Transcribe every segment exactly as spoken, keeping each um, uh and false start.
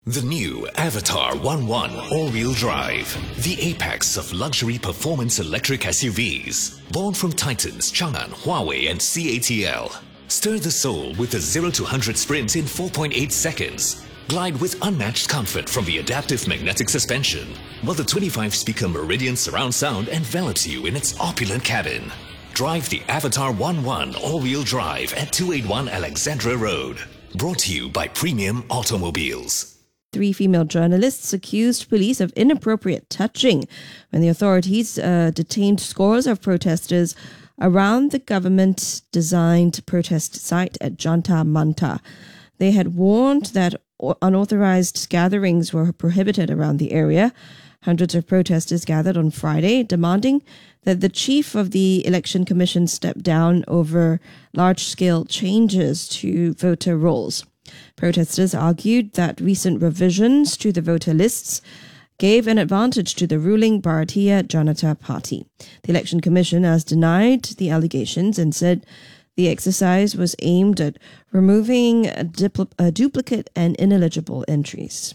The new Avatar one one all-wheel drive, the apex of luxury performance electric S U Vs. Born from Titans, Chang'an, Huawei and C A T L. Stir the soul with a zero to one hundred sprint in four point eight seconds. Glide with unmatched comfort from the adaptive magnetic suspension, while the twenty-five speaker Meridian surround sound envelops you in its opulent cabin. Drive the Avatar one one all-wheel drive at two eighty-one Alexandra Road. Brought to you by Premium Automobiles. Three female journalists accused police of inappropriate touching when the authorities uh, detained scores of protesters around the government-designed protest site at Jantar Manta. They had warned that unauthorized gatherings were prohibited around the area. Hundreds of protesters gathered on Friday, demanding that the chief of the Election Commission step down over large-scale changes to voter rolls. Protesters argued that recent revisions to the voter lists gave an advantage to the ruling Bharatiya Janata Party. The Election Commission has denied the allegations and said the exercise was aimed at removing a dupl- a duplicate and ineligible entries.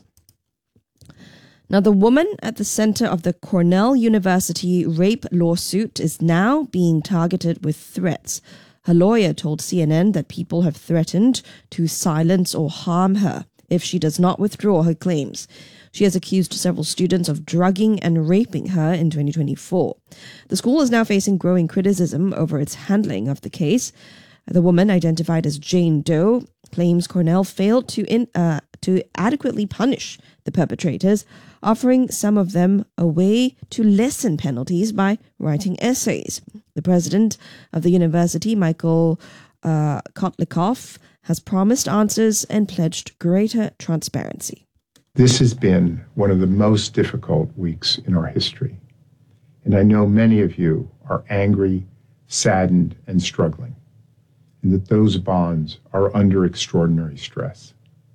Now, the woman at the center of the Cornell University rape lawsuit is now being targeted with threats. Her lawyer told C N N that people have threatened to silence or harm her if she does not withdraw her claims. She has accused several students of drugging and raping her in twenty twenty-four. The school is now facing growing criticism over its handling of the case. The woman, identified as Jane Doe, claims Cornell failed to in, uh, to adequately punish the perpetrators, offering some of them a way to lessen penalties by writing essays. The president of the university, Michael uh, Kotlikoff, has promised answers and pledged greater transparency. This has been one of the most difficult weeks in our history, and I know many of you are angry, saddened, and struggling, and that those bonds are under extraordinary stress.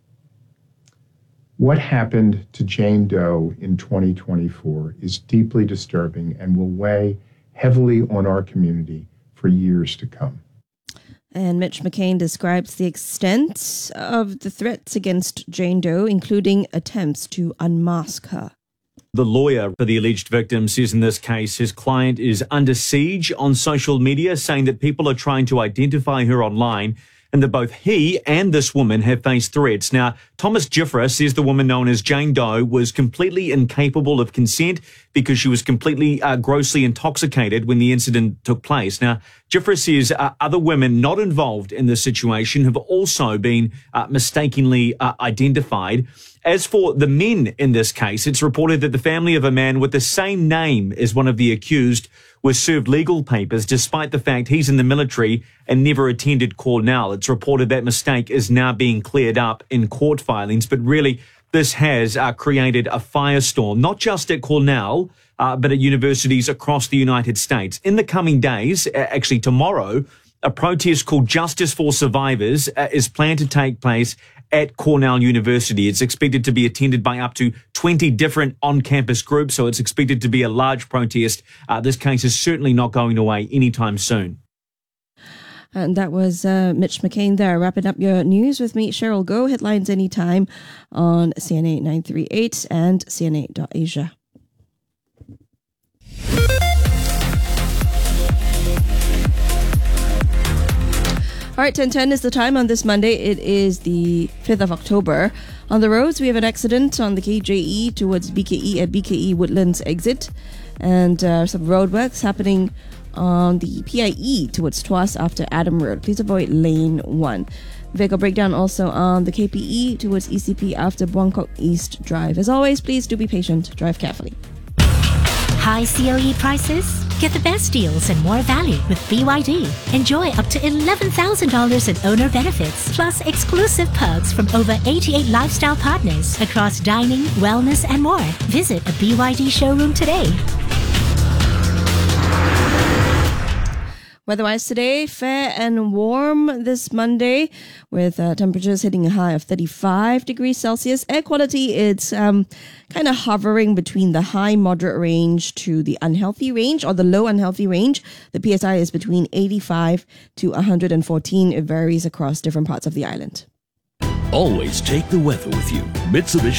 What happened to Jane Doe in twenty twenty-four is deeply disturbing and will weigh heavily on our community for years to come. And Mitch McCain describes the extent of the threats against Jane Doe, including attempts to unmask her. The lawyer for the alleged victim says in this case his client is under siege on social media, saying that people are trying to identify her online and that both he and this woman have faced threats. Now, Thomas Giffra says the woman known as Jane Doe was completely incapable of consent because she was completely uh, grossly intoxicated when the incident took place. Now, Giffra says uh, other women not involved in this situation have also been uh, mistakenly uh, identified. As for the men in this case, it's reported that the family of a man with the same name as one of the accused was served legal papers despite the fact he's in the military and never attended Cornell. It's reported that mistake is now being cleared up in court filings, but really this has uh, created a firestorm, not just at Cornell, uh, but at universities across the United States. In the coming days, uh, actually tomorrow, a protest called Justice for Survivors uh, is planned to take place at Cornell University. It's expected to be attended by up to twenty different on-campus groups, so it's expected to be a large protest. Uh, this case is certainly not going away anytime soon. And that was uh, Mitch McCain there, wrapping up your news with me, Cheryl Go. Headlines anytime on C N A nine thirty eight and C N A dot Asia. All right, ten ten is the time on this Monday. It is the fifth of October. On the roads, we have an accident on the K J E towards B K E at B K E Woodlands exit, and uh, some roadworks happening on the P I E towards Tuas after Adam Road. Please avoid lane one. Vehicle breakdown also on the K P E towards E C P after Buangkok East Drive. As always, please do be patient. Drive carefully. High C O E prices? Get the best deals and more value with B Y D. Enjoy up to eleven thousand dollars in owner benefits, plus exclusive perks from over eighty-eight lifestyle partners across dining, wellness, and more. Visit a B Y D showroom today. Weather-wise today, fair and warm this Monday with uh, temperatures hitting a high of thirty-five degrees Celsius. Air quality, it's um, kind of hovering between the high moderate range to the unhealthy range or the low unhealthy range. The P S I is between eighty-five to one hundred fourteen. It varies across different parts of the island. Always take the weather with you. Mitsubishi